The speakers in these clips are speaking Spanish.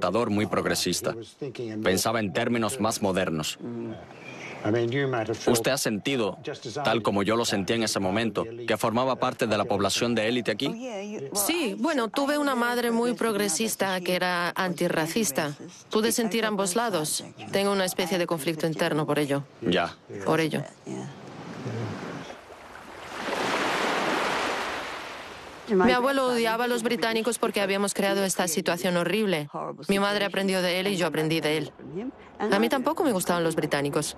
presentador muy progresista. Pensaba en términos más modernos. ¿Usted ha sentido, tal como yo lo sentí en ese momento, que formaba parte de la población de élite aquí? Sí, bueno, tuve una madre muy progresista que era antirracista. Pude sentir ambos lados. Tengo una especie de conflicto interno por ello. Ya. Por ello. Mi abuelo odiaba a los británicos porque habíamos creado esta situación horrible. Mi madre aprendió de él y yo aprendí de él. A mí tampoco me gustaban los británicos.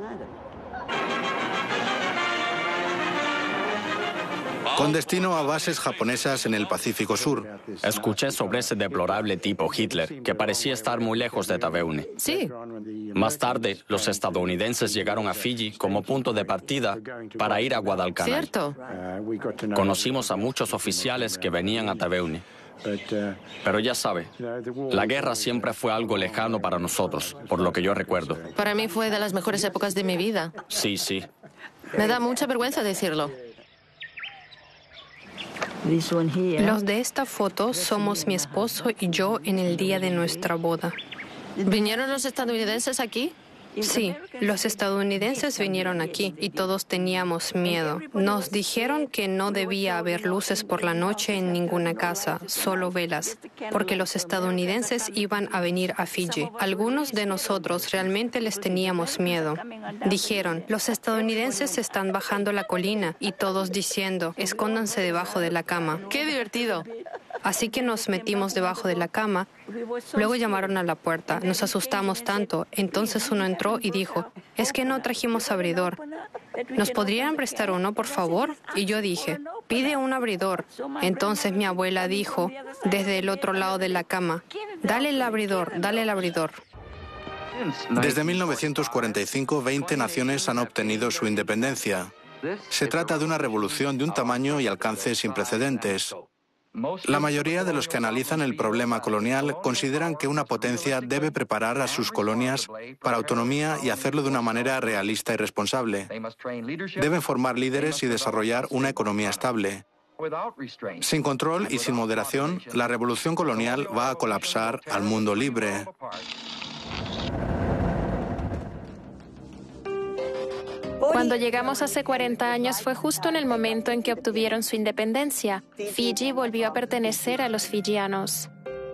Con destino a bases japonesas en el Pacífico Sur. Escuché sobre ese deplorable tipo Hitler, que parecía estar muy lejos de Taveuni. Sí. Más tarde, los estadounidenses llegaron a Fiji como punto de partida para ir a Guadalcanal. Cierto. Conocimos a muchos oficiales que venían a Taveuni. Pero ya sabe, la guerra siempre fue algo lejano para nosotros, por lo que yo recuerdo. Para mí fue de las mejores épocas de mi vida. Sí, sí. Me da mucha vergüenza decirlo. Los de esta foto somos mi esposo y yo en el día de nuestra boda. ¿Vinieron los estadounidenses aquí? Sí, los estadounidenses vinieron aquí y todos teníamos miedo. Nos dijeron que no debía haber luces por la noche en ninguna casa, solo velas, porque los estadounidenses iban a venir a Fiji. Algunos de nosotros realmente les teníamos miedo. Dijeron, los estadounidenses están bajando la colina y todos diciendo, escóndanse debajo de la cama. ¡Qué divertido! Así que nos metimos debajo de la cama. Luego llamaron a la puerta. Nos asustamos tanto. Entonces uno entró y dijo, es que no trajimos abridor. ¿Nos podrían prestar uno, por favor? Y yo dije, pide un abridor. Entonces mi abuela dijo, desde el otro lado de la cama, dale el abridor, dale el abridor. Desde 1945, 20 naciones han obtenido su independencia. Se trata de una revolución de un tamaño y alcance sin precedentes. La mayoría de los que analizan el problema colonial consideran que una potencia debe preparar a sus colonias para autonomía y hacerlo de una manera realista y responsable. Deben formar líderes y desarrollar una economía estable. Sin control y sin moderación, la revolución colonial va a colapsar al mundo libre. Cuando llegamos hace 40 años fue justo en el momento en que obtuvieron su independencia. Fiji volvió a pertenecer a los fijianos.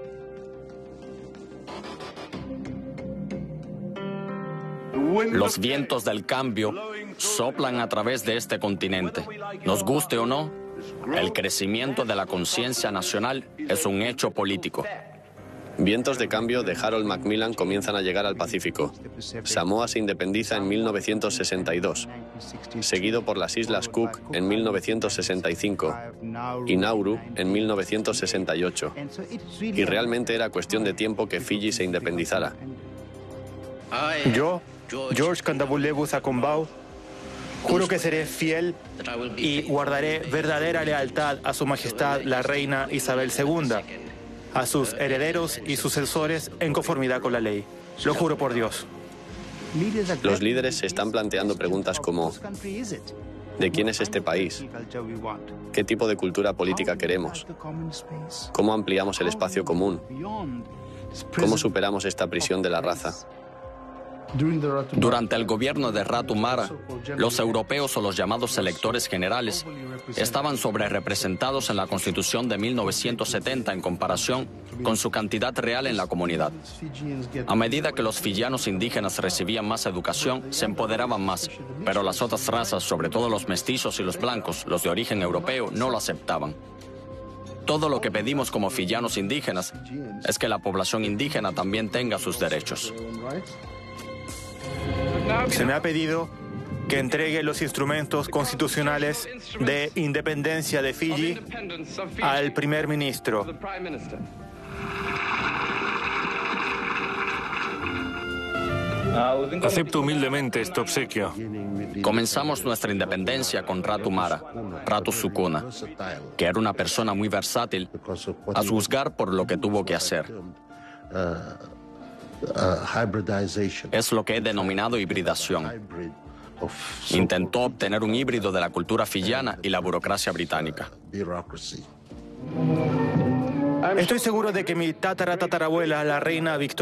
Los vientos del cambio soplan a través de este continente. Nos guste o no, el crecimiento de la conciencia nacional es un hecho político. Vientos de cambio de Harold Macmillan comienzan a llegar al Pacífico. Samoa se independiza en 1962, seguido por las Islas Cook en 1965 y Nauru en 1968. Y realmente era cuestión de tiempo que Fiji se independizara. Yo, George Kandabulevu Zakombau, juro que seré fiel y guardaré verdadera lealtad a Su Majestad la Reina Isabel II, a sus herederos y sucesores en conformidad con la ley. Lo juro por Dios. Los líderes se están planteando preguntas como ¿de quién es este país? ¿Qué tipo de cultura política queremos? ¿Cómo ampliamos el espacio común? ¿Cómo superamos esta prisión de la raza? Durante el gobierno de Ratu Mara, los europeos o los llamados electores generales estaban sobrerepresentados en la Constitución de 1970 en comparación con su cantidad real en la comunidad. A medida que los fijianos indígenas recibían más educación, se empoderaban más, pero las otras razas, sobre todo los mestizos y los blancos, los de origen europeo, no lo aceptaban. Todo lo que pedimos como fijianos indígenas es que la población indígena también tenga sus derechos. Se me ha pedido que entregue los instrumentos constitucionales de independencia de Fiji al primer ministro. Acepto humildemente este obsequio. Comenzamos nuestra independencia con Ratu Mara, Ratu Sukuna, que era una persona muy versátil, a juzgar por lo que tuvo que hacer. Es lo que he denominado hibridación. Intentó obtener un híbrido de la cultura fijiana y la burocracia británica. Estoy seguro de que mi tataratatarabuela, la reina Victoria,